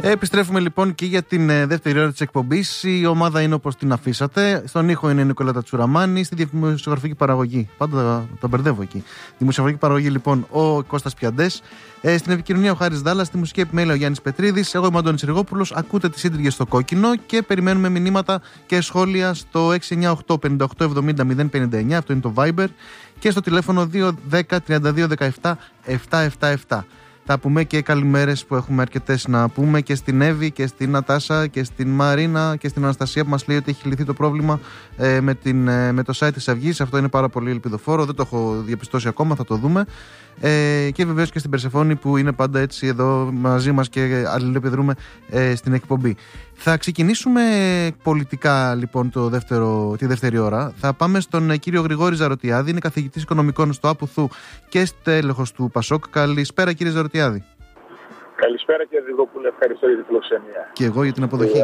Επιστρέφουμε λοιπόν και για την δεύτερη ώρα της εκπομπής. Η ομάδα είναι όπως την αφήσατε. Στον ήχο είναι η Νικόλα Τσουραμάνη. Στη δημοσιογραφική παραγωγή. Πάντα τα μπερδεύω εκεί. Δημοσιογραφική παραγωγή λοιπόν ο Κώστας Πιαντές. Στην επικοινωνία ο Χάρης Δάλλας. Στη μουσική επιμέλεια ο Γιάννης Πετρίδης. Εγώ είμαι ο Αντώνης Ριγόπουλος. Ακούτε τις σύντριγες στο κόκκινο και περιμένουμε μηνύματα και σχόλια στο 698 58 70 059. Αυτό είναι το Viber. Και στο τηλέφωνο 210 32 17 777. Θα πούμε και καλημέρες που έχουμε αρκετές να πούμε και στην Εύη και στην Νατάσα και στην Μαρίνα και στην Αναστασία που μας λέει ότι έχει λυθεί το πρόβλημα με το site της Αυγής. Αυτό είναι πάρα πολύ ελπιδοφόρο, δεν το έχω διαπιστώσει ακόμα, θα το δούμε. Και βεβαίως και στην Περσεφόνη που είναι πάντα έτσι εδώ μαζί μας και αλληλεπιδρούμε στην εκπομπή. Θα ξεκινήσουμε πολιτικά λοιπόν τη δεύτερη ώρα. Θα πάμε στον κύριο Γρηγόρη Ζαρωτιάδη, είναι καθηγητής οικονομικών στο ΑΠΟΘΟΥ και στέλεχος του ΠΑΣΟΚ. Καλησπέρα κύριε Ζαρωτιάδη. Καλησπέρα κύριε Ριγόπουλε, ευχαριστώ για την φιλοξενία. Και εγώ για την αποδοχή.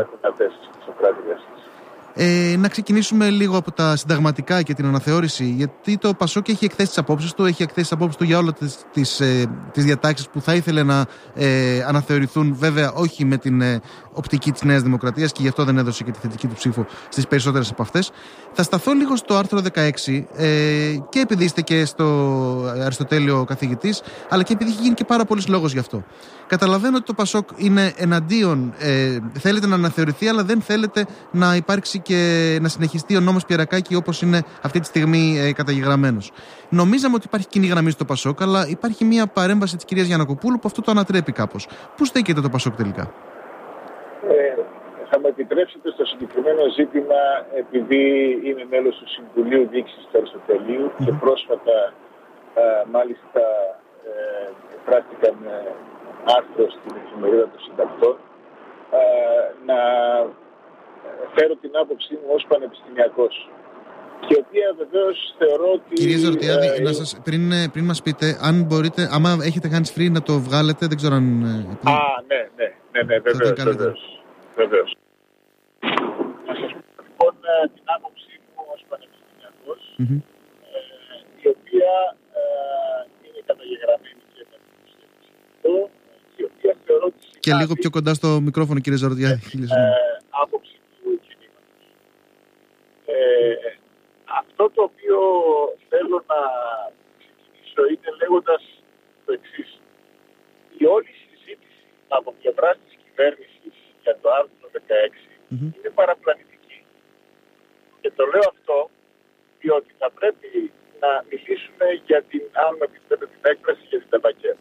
Να ξεκινήσουμε λίγο από τα συνταγματικά και την αναθεώρηση, γιατί το ΠΑΣΟΚ έχει εκθέσει τις απόψεις του, για όλες τις διατάξεις που θα ήθελε να αναθεωρηθούν, βέβαια όχι με την οπτική της Νέας Δημοκρατίας και γι' αυτό δεν έδωσε και τη θετική του ψήφο στις περισσότερες από αυτές. Θα σταθώ λίγο στο άρθρο 16 και επειδή είστε και στο Αριστοτέλειο καθηγητής, αλλά και επειδή έχει γίνει και πάρα πολλής λόγος γι' αυτό. Καταλαβαίνω ότι το ΠΑΣΟΚ είναι εναντίον, θέλετε να αναθεωρηθεί, αλλά δεν θέλετε να υπάρξει και να συνεχιστεί ο νόμος Πιερακάκη όπως είναι αυτή τη στιγμή καταγεγραμμένος. Νομίζαμε ότι υπάρχει κοινή γραμμή στο ΠΑΣΟΚ, αλλά υπάρχει μια παρέμβαση της κυρίας Γιαννακοπούλου που αυτό το ανατρέπει κάπως. Πού στέκεται το ΠΑΣΟΚ τελικά? Θα μου επιτρέψετε στο συγκεκριμένο ζήτημα, επειδή είμαι μέλος του Συμβουλίου Διοίκησης του Αριστοτελείου και πρόσφατα μάλιστα πράττηκαν άρθρο στην εφημερίδα των συντακτών, να φέρω την άποψή μου ως πανεπιστημιακός, και η οποία βεβαίως θεωρώ ότι... Κύριε Ζαρωτιάδη, πριν μας πείτε, αν μπορείτε, άμα έχετε κάνει free να το βγάλετε, δεν ξέρω αν... Ναι, βεβαίως. Να σας πω λοιπόν την άποψή μου ως πανεπιστημιακός, η οποία είναι καταγεγραμμένη και με το η οποία θεωρώ ότι... Και λίγο πιο κοντά στο μικρόφωνο, κύριε Ζαρωτιάδη. Άποψη του κινήματος. Αυτό το οποίο θέλω να ξεκινήσω είναι λέγοντας το εξής. Η όλη συζήτηση από πλευράς της κυβέρνησης για το άρθρο 16 είναι παραπλανητική. Και το λέω αυτό διότι θα πρέπει να μιλήσουμε για την, αν με επιτρέπετε την έκφραση, για την ταμπακέρα.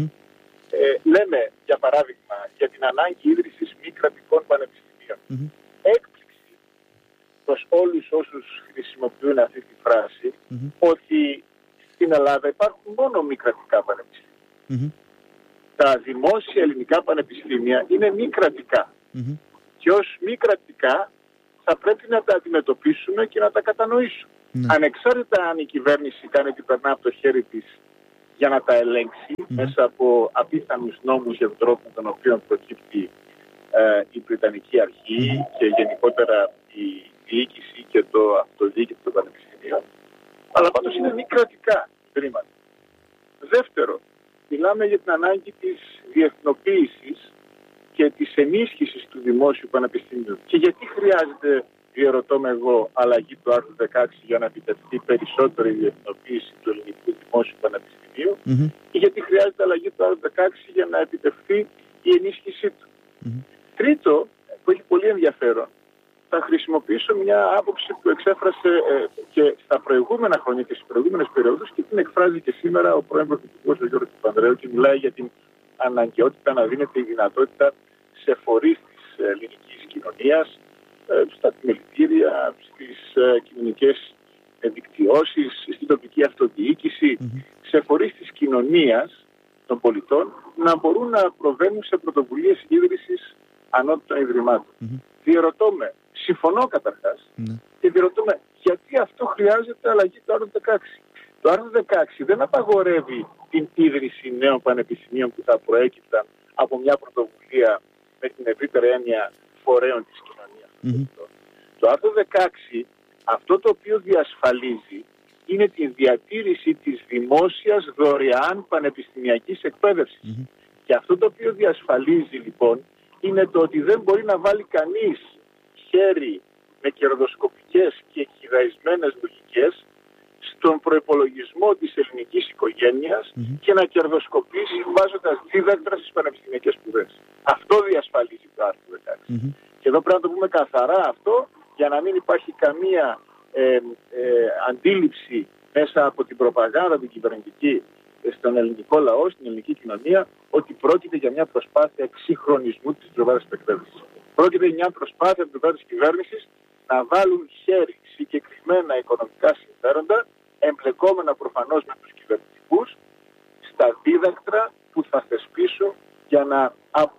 Λέμε, για παράδειγμα, για την ανάγκη ίδρυσης μη κρατικών πανεπιστημίων. Έκπληξη προς όλους όσους χρησιμοποιούν αυτή τη φράση, ότι στην Ελλάδα υπάρχουν μόνο μη κρατικά πανεπιστήμια. Τα δημόσια ελληνικά πανεπιστήμια είναι μη κρατικά. Και ως μη κρατικά θα πρέπει να τα αντιμετωπίσουμε και να τα κατανοήσουμε. Ανεξάρτητα αν η κυβέρνηση κάνει την περνά από το χέρι της για να τα ελέγξει μέσα από απίθανους νόμους για τον τρόπο με τον οποίο προκύπτει η Βρετανική Αρχή και γενικότερα η διοίκηση και το αυτοδιοίκητο των πανεπιστημίων. Αλλά πάντως είναι μη κρατικά ιδρύματα. Δεύτερο, μιλάμε για την ανάγκη της διεθνοποίησης και της ενίσχυσης του δημόσιου πανεπιστημίου. Και γιατί χρειάζεται, διερωτώ με εγώ, αλλαγή του άρθρου 16 για να επιτευχθεί περισσότερη διεθνοποίηση του ελληνικού δημόσιου πανεπιστημίου και γιατί χρειάζεται αλλαγή του άρθρου 16 για να επιτευχθεί η ενίσχυσή του. Τρίτο, που έχει πολύ ενδιαφέρον, θα χρησιμοποιήσω μια άποψη που εξέφρασε και στα προηγούμενα χρόνια και στις προηγούμενες περιόδους και την εκφράζει και σήμερα ο πρώην Πρωθυπουργός ο Γιώργος Παπανδρέου και μιλάει για την αναγκαιότητα να δίνεται η δυνατότητα σε φορείς της ελληνικής κοινωνίας, στα επιμελητήρια, στις κοινωνικές δικτυώσεις, στην τοπική αυτοδιοίκηση, σε φορείς της κοινωνίας των πολιτών να μπορούν να προβαίνουν σε πρωτοβουλίες ίδρυσης ανώτατων ιδρυμάτων. Διερωτώ με, συμφωνώ καταρχάς, και διερωτώ με γιατί αυτό χρειάζεται αλλαγή του άρθρου 16. Το άρθρο 16 δεν απαγορεύει την ίδρυση νέων πανεπιστημίων που θα προέκυπταν από μια πρωτοβουλία με την ευρύτερη έννοια φορέων της κοινωνίας. Το άρθρο 16 αυτό το οποίο διασφαλίζει είναι τη διατήρηση της δημόσιας δωρεάν πανεπιστημιακής εκπαίδευσης. Και αυτό το οποίο διασφαλίζει λοιπόν είναι το ότι δεν μπορεί να βάλει κανείς χέρι με κερδοσκοπικές και χυδαϊσμένες λογικές στον προϋπολογισμό της ελληνικής οικογένειας και να κερδοσκοπήσει βάζοντας δίδακτρα στις πανεπιστημιακές σπουδές. Αυτό διασφαλίζει το άρθρο 16. Και εδώ πρέπει να το πούμε καθαρά αυτό, για να μην υπάρχει καμία αντίληψη μέσα από την προπαγάνδα την κυβερνητική στον ελληνικό λαό, στην ελληνική κοινωνία, ότι πρόκειται για μια προσπάθεια εξυγχρονισμού της τροβάρας εκπαίδευσης. Πρόκειται για μια προσπάθεια από την πλευρά της κυβέρνησης να βάλουν χέρι συγκεκριμένα οικονομικά συμφέροντα, εμπλεκόμενα προφανώς με τους κυβερνητικούς, στα δίδακτρα που θα θεσπίσουν για να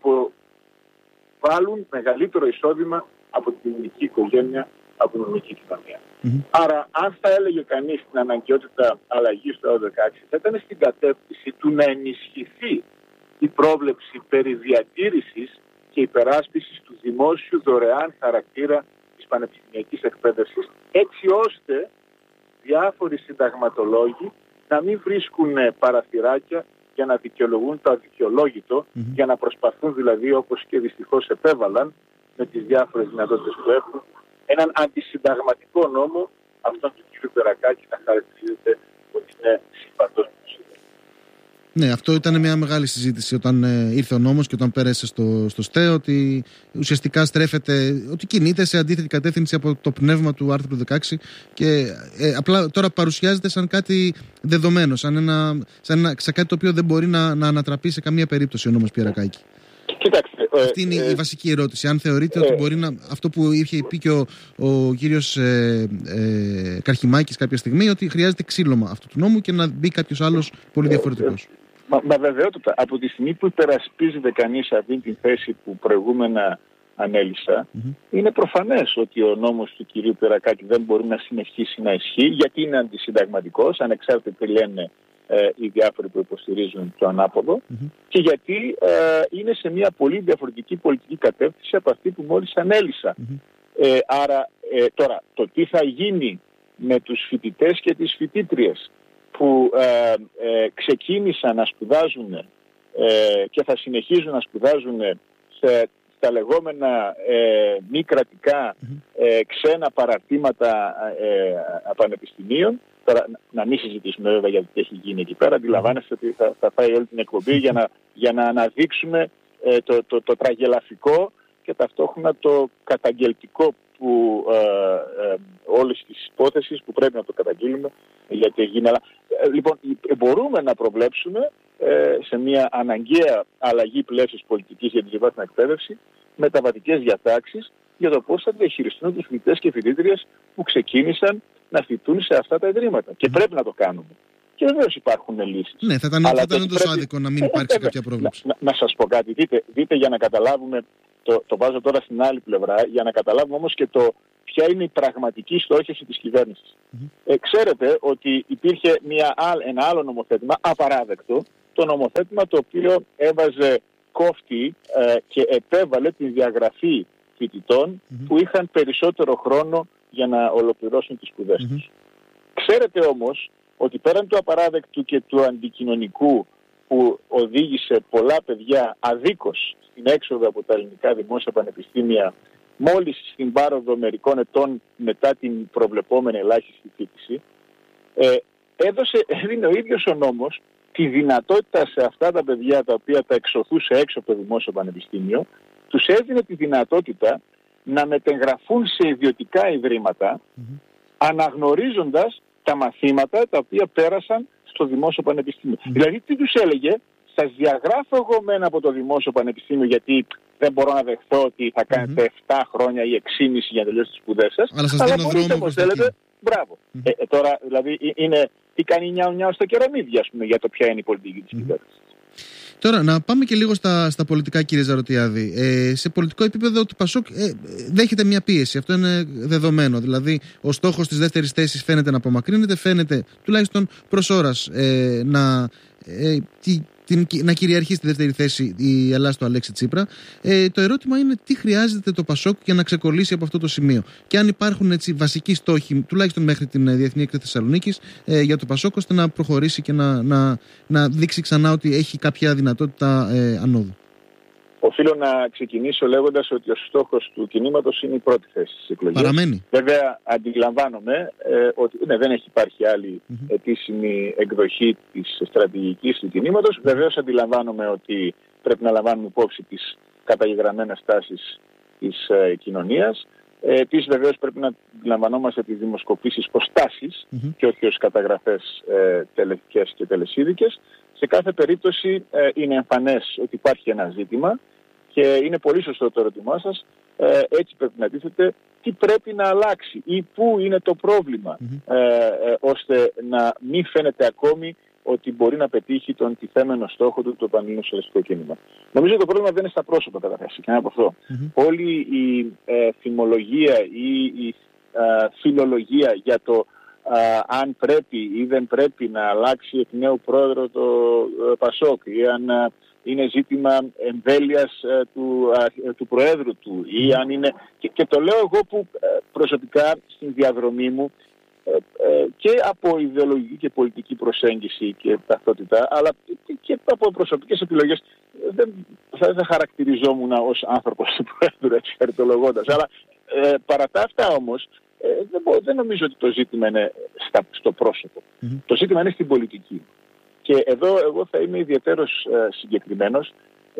αποβάλουν μεγαλύτερο εισόδημα από την ελληνική οικογένεια, από την ελληνική κοινωνία. Άρα, αν θα έλεγε κανείς την αναγκαιότητα αλλαγής του 16, θα ήταν στην κατεύθυνση του να ενισχυθεί η πρόβλεψη περί διατήρησης και υπεράσπισης του δημόσιου δωρεάν χαρακτήρα της πανεπιστημιακής εκπαίδευσης, έτσι ώστε διάφοροι συνταγματολόγοι να μην βρίσκουν παραθυράκια για να δικαιολογούν το αδικαιολόγητο, για να προσπαθούν δηλαδή, όπως και δυστυχώς επέβαλαν με τις διάφορες δυνατότητες που έχουν, έναν αντισυνταγματικό νόμο, αυτόν του κ. Περακάκη, να χαρακτηρίζεται ότι είναι συμπαντός. Ναι, αυτό ήταν μια μεγάλη συζήτηση όταν ήρθε ο νόμος και όταν πέρασε στο ΣΤΕ, ότι ουσιαστικά στρέφεται, ότι κινείται σε αντίθετη κατεύθυνση από το πνεύμα του άρθρου 16 και απλά τώρα παρουσιάζεται σαν κάτι δεδομένο, σαν κάτι το οποίο δεν μπορεί να ανατραπεί σε καμία περίπτωση ο νόμος Πιερακάκη. Κοιτάξτε, αυτή είναι η βασική ερώτηση. Αν θεωρείτε ότι μπορεί να. Αυτό που είχε πει και ο κύριος Καρχημάκης κάποια στιγμή, ότι χρειάζεται ξύλωμα αυτού του νόμου και να μπει κάποιος άλλος πολύ διαφορετικός. Μα βεβαιότητα. Από τη στιγμή που υπερασπίζεται κανείς αυτή τη θέση που προηγούμενα ανέλησα, είναι προφανές ότι ο νόμος του κυρίου Πιερακάκη δεν μπορεί να συνεχίσει να ισχύει, γιατί είναι αντισυνταγματικός, ανεξάρτητα τι λένε οι διάφοροι που υποστηρίζουν το ανάποδο, και γιατί είναι σε μια πολύ διαφορετική πολιτική κατεύθυνση από αυτή που μόλις ανέλησα. Άρα τώρα το τι θα γίνει με τους φοιτητές και τις φοιτήτριες που ξεκίνησαν να σπουδάζουν και θα συνεχίζουν να σπουδάζουν στα λεγόμενα μη κρατικά ξένα παραρτήματα πανεπιστημίων. Τώρα, να μην συζητήσουμε βέβαια γιατί έχει γίνει εκεί πέρα. Αντιλαμβάνεστε ότι θα πάει όλη την εκπομπή για να αναδείξουμε το τραγελαφικό και ταυτόχρονα το καταγγελτικό που όλες τις υπόθεσεις που πρέπει να το καταγγείλουμε γιατί γίνει. Λοιπόν, μπορούμε να προβλέψουμε σε μια αναγκαία αλλαγή πλαίσιος πολιτικής για τη διαβάθμια εκπαίδευση μεταβατικές διατάξεις για το πώς θα διαχειριστούν τους φοιτητές και φοιτήτριες που ξεκίνησαν να φοιτούν σε αυτά τα ιδρύματα. Και πρέπει να το κάνουμε. Και βεβαίως υπάρχουν λύσεις. Ναι, θα ήταν όντως άδικο να μην υπάρξει κάποια πρόβλεψη. Να σας πω κάτι. Δείτε για να καταλάβουμε, το βάζω τώρα στην άλλη πλευρά, για να καταλάβουμε όμως και ποια είναι η πραγματική στόχευση της κυβέρνησης. Ξέρετε ότι υπήρχε ένα άλλο νομοθέτημα, απαράδεκτο, το νομοθέτημα το οποίο έβαζε κόφτη και επέβαλε την διαγραφή φοιτητών που είχαν περισσότερο χρόνο για να ολοκληρώσουν τις σπουδές τους. Ξέρετε όμως ότι πέραν του απαράδεκτου και του αντικοινωνικού που οδήγησε πολλά παιδιά αδίκως στην έξοδο από τα ελληνικά δημόσια πανεπιστήμια μόλις στην πάροδο μερικών ετών μετά την προβλεπόμενη ελάχιστη φοιτηση, έδινε ο ίδιος ο νόμος τη δυνατότητα σε αυτά τα παιδιά τα οποία τα εξωθούσε έξω από το δημόσιο πανεπιστήμιο, τους έδινε τη δυνατότητα να μετεγγραφούν σε ιδιωτικά ιδρύματα αναγνωρίζοντας τα μαθήματα τα οποία πέρασαν στο δημόσιο πανεπιστήμιο. Δηλαδή τι τους έλεγε, σας διαγράφω εγώ μένα από το δημόσιο πανεπιστήμιο γιατί δεν μπορώ να δεχθώ ότι θα κάνετε 7 χρόνια ή 6,5 για να τελειώσετε τις σπουδές σας, αλλά μπορείτε όπως θέλετε, μπράβο. Τώρα δηλαδή είναι τι κάνει νιάου στο κεραμίδι, ας πούμε, για το ποια είναι η πολιτική της κυβέρνησης. Τώρα, να πάμε και λίγο στα πολιτικά, κύριε Ζαρωτιάδη. Σε πολιτικό επίπεδο, το ΠΑΣΟΚ δέχεται μια πίεση. Αυτό είναι δεδομένο. Δηλαδή, ο στόχος της δεύτερης θέσης φαίνεται να απομακρύνεται, φαίνεται τουλάχιστον προς ώρας να κυριαρχεί στη δεύτερη θέση η Ελλάδα του Αλέξη Τσίπρα. Το ερώτημα είναι τι χρειάζεται το ΠΑΣΟΚ για να ξεκολλήσει από αυτό το σημείο. Και αν υπάρχουν βασικοί στόχοι, τουλάχιστον μέχρι την Διεθνή Έκθεση Θεσσαλονίκης, για το ΠΑΣΟΚ, ώστε να προχωρήσει και να δείξει ξανά ότι έχει κάποια δυνατότητα ανόδου. Οφείλω να ξεκινήσω λέγοντας ότι ο στόχος του κινήματος είναι η πρώτη θέση στις εκλογές. Παραμένει. Βέβαια, αντιλαμβάνομαι ότι δεν έχει υπάρχει άλλη επίσημη εκδοχή της στρατηγικής του κινήματος. Βεβαίως, αντιλαμβάνομαι ότι πρέπει να λαμβάνουμε υπόψη τις καταγεγραμμένες τάσεις της κοινωνίας. Επίσης, βεβαίως, πρέπει να αντιλαμβανόμαστε τις δημοσκοπήσεις ως τάσεις και όχι ως καταγραφές τελετικές και τελεσίδικες. Σε κάθε περίπτωση είναι εμφανές ότι υπάρχει ένα ζήτημα και είναι πολύ σωστό το ερώτημά σας. Έτσι πρέπει να τίθεται τι πρέπει να αλλάξει ή πού είναι το πρόβλημα ώστε να μην φαίνεται ακόμη ότι μπορεί να πετύχει τον τιθέμενο στόχο του το Πανελλήνιο Σοσιαλιστικό Κίνημα. Νομίζω ότι το πρόβλημα δεν είναι στα πρόσωπα καταρχάς και από αυτό. Όλη η φημολογία ή η φιλολογία για το αν πρέπει ή δεν πρέπει να αλλάξει εκ νέου πρόεδρο το ΠΑΣΟΚ ή αν είναι ζήτημα εμβέλειας του Προέδρου του ή αν είναι... Και το λέω εγώ που προσωπικά στην διαδρομή μου και από ιδεολογική και πολιτική προσέγγιση και ταυτότητα, αλλά και από προσωπικές επιλογές δεν θα χαρακτηριζόμουν ως άνθρωπος του Προέδρου, έτσι χαριτολογώντας. Αλλά παρά τα αυτά όμως, δεν νομίζω ότι το ζήτημα είναι στο πρόσωπο. Το ζήτημα είναι στην πολιτική. Και εδώ εγώ θα είμαι ιδιαίτερος συγκεκριμένος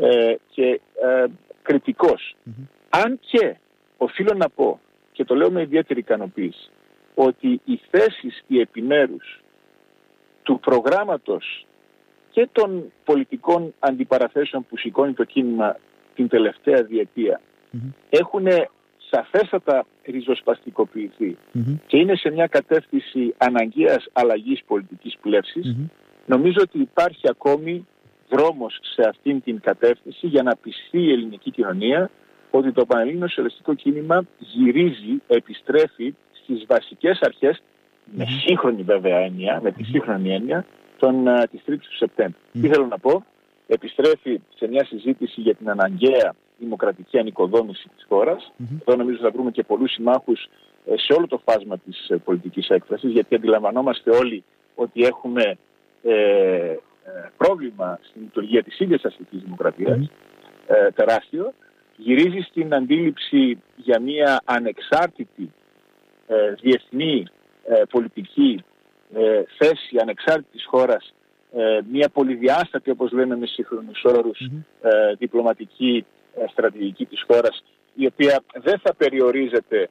και κριτικός. Αν και οφείλω να πω, και το λέω με ιδιαίτερη ικανοποίηση, ότι οι θέσεις, οι επιμέρους του προγράμματος και των πολιτικών αντιπαραθέσεων που σηκώνει το κίνημα την τελευταία διετία έχουν σαφέστατα ριζοσπαστικοποιηθεί και είναι σε μια κατεύθυνση αναγκαίας αλλαγής πολιτικής πλεύσης, νομίζω ότι υπάρχει ακόμη δρόμος σε αυτήν την κατεύθυνση για να πιστεί η ελληνική κοινωνία ότι το Πανελλήνιο Σοσιαλιστικό Κίνημα γυρίζει, επιστρέφει στις βασικές αρχές, με σύγχρονη βέβαια έννοια, με τη σύγχρονη έννοια, της 3ης του Σεπτέμβρη. Τι θέλω να πω, επιστρέφει σε μια συζήτηση για την αναγκαία δημοκρατική ανοικοδόμηση της χώρας. Εδώ νομίζω θα βρούμε και πολλούς συμμάχους σε όλο το φάσμα της πολιτικής έκφρασης, γιατί αντιλαμβανόμαστε όλοι ότι έχουμε πρόβλημα στην λειτουργία της ίδιας αστικής δημοκρατίας, τεράστιο. Γυρίζει στην αντίληψη για μια ανεξάρτητη διεθνή πολιτική θέση ανεξάρτητης χώρας, μια πολυδιάστατη, όπως λέμε με σύγχρονους όρους, διπλωματική στρατηγική της χώρας, η οποία δεν θα περιορίζεται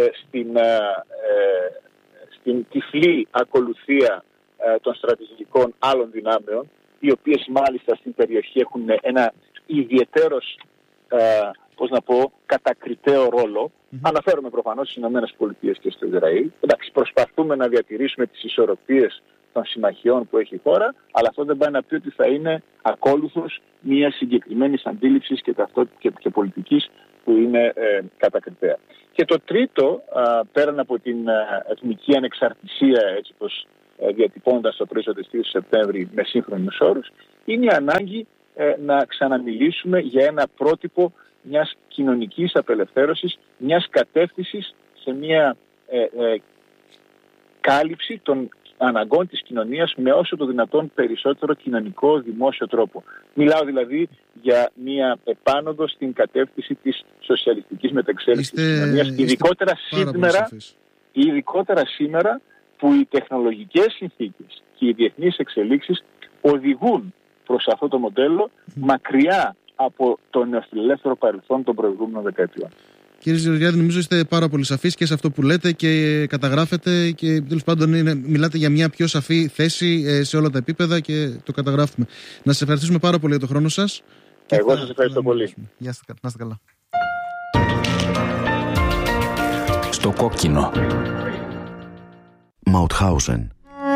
στην τυφλή ακολουθία των στρατηγικών άλλων δυνάμεων, οι οποίες μάλιστα στην περιοχή έχουν ένα ιδιαιτέρως, κατακριτέο ρόλο. Αναφέρομαι προφανώς στις ΗΠΑ και στο Ισραήλ. Εντάξει, προσπαθούμε να διατηρήσουμε τις ισορροπίες των συμμαχιών που έχει η χώρα, αλλά αυτό δεν πάει να πει ότι θα είναι ακόλουθος μια συγκεκριμένη αντίληψης και πολιτικής που είναι κατακριτέα. Και το τρίτο, πέραν από την εθνική ανεξαρτησία, έτσι πως διατυπώντας το πρωί της 3 Σεπτέμβρη με σύγχρονους όρους, είναι η ανάγκη να ξαναμιλήσουμε για ένα πρότυπο μιας κοινωνικής απελευθέρωσης, μιας κατεύθυνσης σε μια κάλυψη των αναγκών της κοινωνίας με όσο το δυνατόν περισσότερο κοινωνικό δημόσιο τρόπο. Μιλάω δηλαδή για μια επάνωδο στην κατεύθυνση της σοσιαλιστικής μετεξέλιξης της κοινωνίας, ειδικότερα σήμερα που οι τεχνολογικές συνθήκες και οι διεθνείς εξελίξεις οδηγούν προς αυτό το μοντέλο μακριά από το νεοφιλελεύθερο παρελθόν των προηγούμενων δεκαετιών. Κύριε Γεωργιάδη, νομίζω είστε πάρα πολύ σαφείς και σε αυτό που λέτε και καταγράφετε και τέλος πάντων μιλάτε για μια πιο σαφή θέση σε όλα τα επίπεδα και το καταγράφουμε. Να σας ευχαριστήσουμε πάρα πολύ για τον χρόνο σας. Εγώ σας ευχαριστώ πολύ. Γεια σας, να είστε καλά. Στο κόκκινο. Μαουτχάουζεν.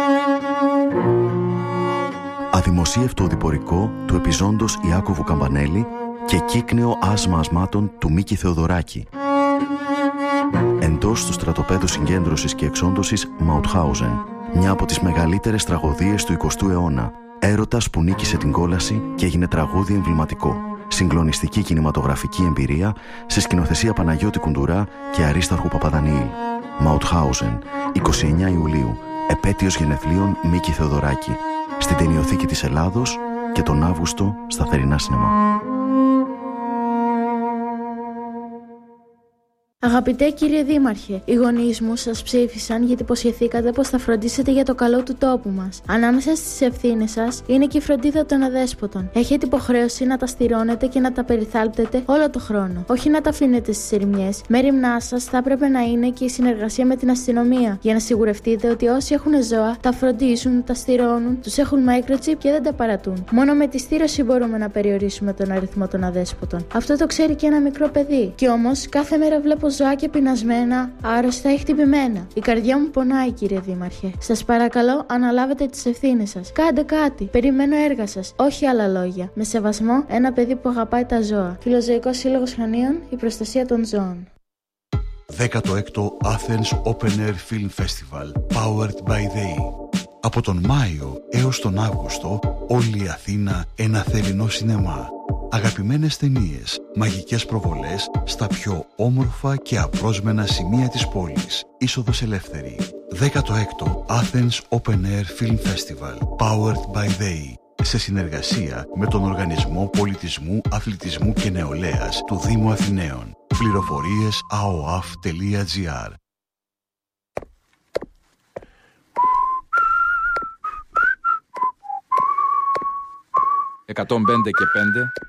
Αδημοσίευτο οδηπορικό του επιζώντος Ιάκωβου Καμπανέλη και κύκνεο άσμα ασμάτων του Μίκη Θεοδωράκη. Εντός του στρατοπέδου συγκέντρωσης και εξόντωσης Μαουτχάουζεν, μια από τις μεγαλύτερες τραγωδίες του 20ου αιώνα. Έρωτας που νίκησε την κόλαση και έγινε τραγούδι εμβληματικό. Συγκλονιστική κινηματογραφική εμπειρία σε σκηνοθεσία Παναγιώτη Κουντουρά και Αρίσταρχου Παπαδανιήλ. Μαουτχάουζεν, 29 Ιουλίου, επέτειος γενεθλίων Μίκη Θεοδωράκη. Στην Ταινιοθήκη της Ελλάδος και τον Αύγουστο στα θερινά σινεμά. Αγαπητέ κύριε Δήμαρχε, οι γονείς μου σας ψήφισαν γιατί υποσχεθήκατε πως θα φροντίσετε για το καλό του τόπου μας. Ανάμεσα στις ευθύνες σας είναι και η φροντίδα των αδέσποτων. Έχετε υποχρέωση να τα στηρώνετε και να τα περιθάλπτετε όλο το χρόνο. Όχι να τα αφήνετε στις ερημιές. Μέριμνά σας θα έπρεπε να είναι και η συνεργασία με την αστυνομία. Για να σιγουρευτείτε ότι όσοι έχουν ζώα τα φροντίζουν, τα στηρώνουν, τους έχουν microchip και δεν τα παρατούν. Μόνο με τη στήρωση μπορούμε να περιορίσουμε τον αριθμό των αδέσποτων. Αυτό το ξέρει και ένα μικρό παιδί. Κι όμως κάθε μέρα βλέπω ζωάκια πεινασμένα, άρρωστα ή χτυπημένα. Η καρδιά μου πονάει, κύριε Δήμαρχε. Σας παρακαλώ, αναλάβετε τις ευθύνες σας. Κάντε κάτι. Περιμένω έργα σας. Όχι άλλα λόγια. Με σεβασμό, ένα παιδί που αγαπάει τα ζώα. Φιλοζωικός Σύλλογος Χανίων, η προστασία των ζώων. 16ο Athens Open Air Film Festival Powered by They. Από τον Μάιο έως τον Αύγουστο, όλη η Αθήνα ένα θερινό σινεμά. Αγαπημένες ταινίες, μαγικές προβολές στα πιο όμορφα και απρόσμενα σημεία της πόλης. Είσοδος ελεύθερη. 16ο Athens Open Air Film Festival Powered by They. Σε συνεργασία με τον Οργανισμό Πολιτισμού, Αθλητισμού και Νεολαίας του Δήμου Αθηναίων. Πληροφορίες aoaf.gr. 105 και 5